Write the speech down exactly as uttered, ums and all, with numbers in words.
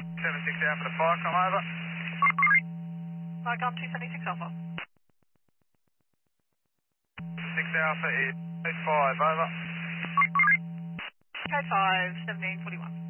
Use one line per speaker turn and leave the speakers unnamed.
seven six Alpha to fire, come over.
Viacom two seventy-six Alpha.
six Alpha is code five, over.
Code five, seventeen forty-one.